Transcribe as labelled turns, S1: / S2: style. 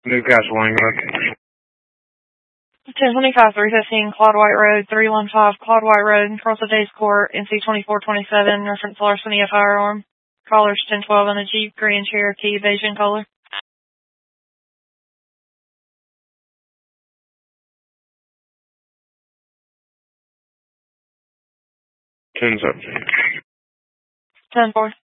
S1: Newcastle, England.
S2: 1025-315 Claude White Road, 315 Claude White Road, Cross the Days Court, NC-2427, reference larceny of firearm. Callers 1012 on a Jeep Grand Cherokee, Beige color.
S1: 10-7.
S2: 10-4.